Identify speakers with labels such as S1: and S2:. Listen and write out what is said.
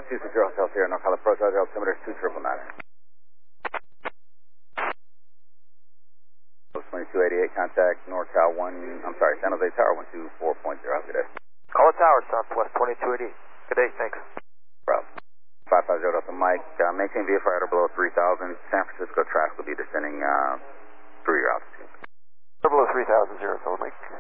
S1: 260 Hotel Sierra, NorCal approach, Roger, altimeter 2999. 2288, contact NorCal 1, I'm sorry, San Jose Tower 124.0, have a good day.
S2: Call the tower, Southwest 2288. Good day, thanks.
S1: Bravo. 550 Delta Mike, maintain VFR at or below 3000. San Francisco traffic will be descending through your altitude.
S2: Below 3000, 0 Mike.